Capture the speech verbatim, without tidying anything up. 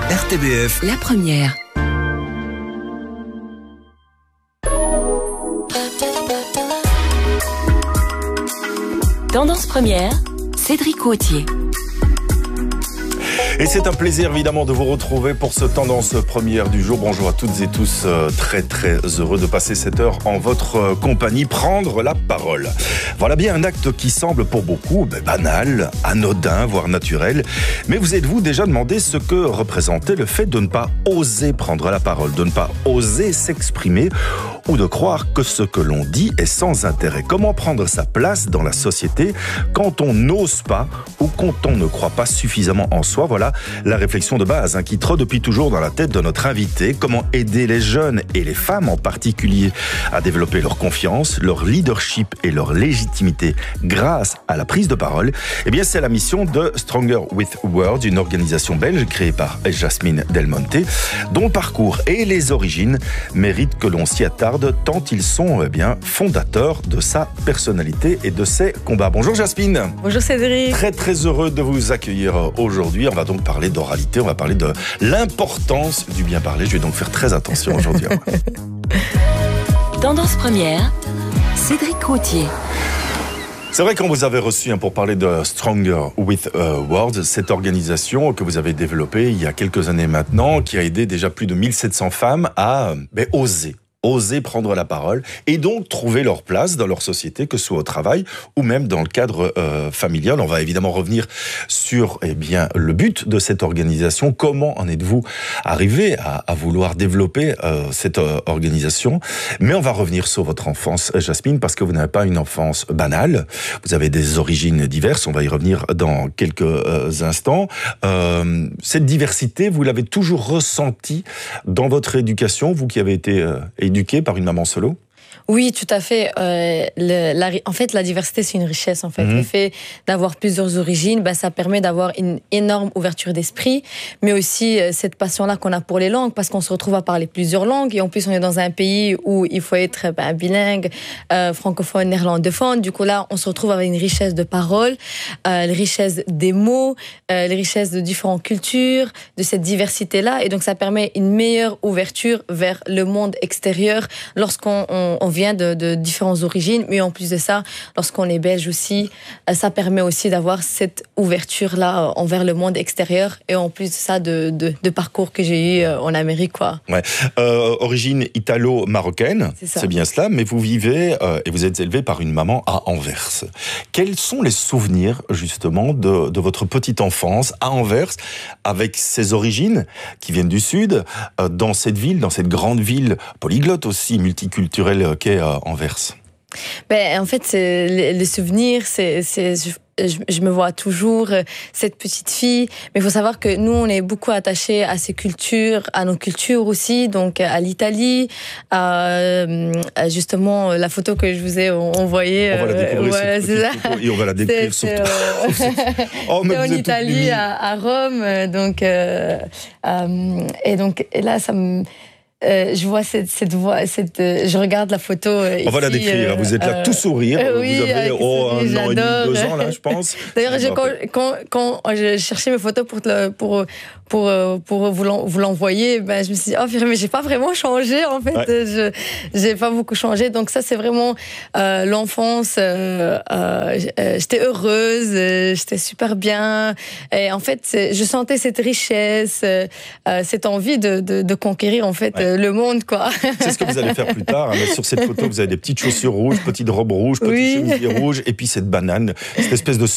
R T B F, la première. Tendance première, Cédric Gauthier. Et c'est un plaisir évidemment de vous retrouver pour ce Tendance première du jour. Bonjour à toutes et tous, euh, très très heureux de passer cette heure en votre euh, compagnie, prendre la parole. Voilà bien un acte qui semble pour beaucoup ben, banal, anodin, voire naturel. Mais vous êtes-vous déjà demandé ce que représentait le fait de ne pas oser prendre la parole, de ne pas oser s'exprimer ou de croire que ce que l'on dit est sans intérêt? Comment prendre sa place dans la société quand on n'ose pas ou quand on ne croit pas suffisamment en soi? Voilà la réflexion de base hein, qui trotte depuis toujours dans la tête de notre invité. Comment aider les jeunes et les femmes en particulier à développer leur confiance, leur leadership et leur légitimité grâce à la prise de parole? Eh bien, c'est la mission de Stronger with Words, une organisation belge créée par Jasmine Delmonte, dont le parcours et les origines méritent que l'on s'y attarde tant ils sont eh bien, fondateurs de sa personnalité et de ses combats. Bonjour Jasmine. Bonjour Cédric. Très très heureux de vous accueillir aujourd'hui. On va donc parler d'oralité, on va parler de l'importance du bien parler. Je vais donc faire très attention aujourd'hui. Tendance première, Cédric Gauthier. C'est vrai qu'on vous avait reçu hein, pour parler de Stronger with uh, Words, cette organisation que vous avez développée il y a quelques années maintenant, qui a aidé déjà plus de mille sept cents femmes à ben, oser. oser prendre la parole et donc trouver leur place dans leur société, que ce soit au travail ou même dans le cadre euh, familial. On va évidemment revenir sur eh bien, le but de cette organisation. Comment en êtes-vous arrivé à, à vouloir développer euh, cette euh, organisation? Mais on va revenir sur votre enfance, Jasmine, parce que vous n'avez pas une enfance banale. Vous avez des origines diverses. On va y revenir dans quelques euh, instants. Euh, cette diversité, vous l'avez toujours ressentie dans votre éducation, vous qui avez été euh, éduqué par une maman solo? Oui, tout à fait. Euh, le, la, en fait, la diversité, c'est une richesse. En fait, mmh. Le fait d'avoir plusieurs origines, bah, ça permet d'avoir une énorme ouverture d'esprit, mais aussi euh, cette passion-là qu'on a pour les langues, parce qu'on se retrouve à parler plusieurs langues, et en plus, on est dans un pays où il faut être bah, bilingue, euh, francophone, néerlandophone. Du coup, là, on se retrouve avec une richesse de paroles, euh, une richesse des mots, euh, les richesses de différentes cultures, de cette diversité-là, et donc ça permet une meilleure ouverture vers le monde extérieur lorsqu'on on, on vient de, de différentes origines, mais en plus de ça, lorsqu'on est belge aussi, ça permet aussi d'avoir cette ouverture-là envers le monde extérieur, et en plus de ça, de, de, de parcours que j'ai eu en Amérique, quoi. Ouais. Euh, origine italo-marocaine, c'est, c'est bien cela, mais vous vivez euh, et vous êtes élevé par une maman à Anvers. Quels sont les souvenirs, justement, de, de votre petite enfance à Anvers, avec ses origines qui viennent du Sud, euh, dans cette ville, dans cette grande ville polyglotte aussi, multiculturelle qu'est euh, Anvers? Ben, en fait, c'est, les, les souvenirs, c'est... c'est je... Je, je me vois toujours euh, cette petite fille, mais il faut savoir que nous on est beaucoup attachés à ces cultures, à nos cultures aussi, donc à l'Italie, à, à justement la photo que je vous ai envoyée. On va la découvrir, euh, cette ouais, photo, et on va la décrire c'est, surtout. C'est, euh, oh, c'est en Italie, à, à Rome, donc euh, euh, et donc et là ça me Euh, je vois cette, cette voix, cette, euh, je regarde la photo. Euh, On ici, va la décrire. Euh, vous êtes là euh, tout sourire. Euh, oui, vous avez oh, un j'adore. an et demi, deux ans là, je pense. D'ailleurs, je, quand, quand, quand je cherchais mes photos pour te, pour pour pour vous, l'en, vous l'envoyer, ben je me suis dit, oh mais j'ai pas vraiment changé en fait. Ouais. Je j'ai pas beaucoup changé. Donc ça c'est vraiment euh, l'enfance. Euh, euh, j'étais heureuse, j'étais super bien. Et en fait, je sentais cette richesse, euh, cette envie de, de, de conquérir en fait. Ouais. Le monde, quoi. C'est ce que vous allez faire plus tard. Hein. Sur cette photo, vous avez des petites chaussures rouges, petites robes rouges, petits oui. chemisiers rouges, et puis cette banane, cette espèce de